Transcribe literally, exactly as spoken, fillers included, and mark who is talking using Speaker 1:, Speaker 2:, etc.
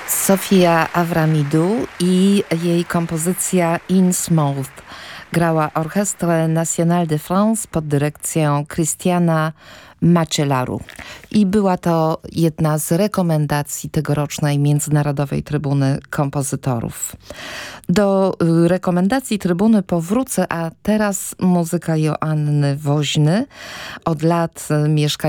Speaker 1: Sofia Avramidou i jej kompozycja In Smooth. Grała Orchestre Nationale de France pod dyrekcją Christiana Macelaru. I była to jedna z rekomendacji tegorocznej Międzynarodowej Trybuny Kompozytorów. Do rekomendacji trybuny powrócę, a teraz muzyka Joanny Woźny. Od lat mieszka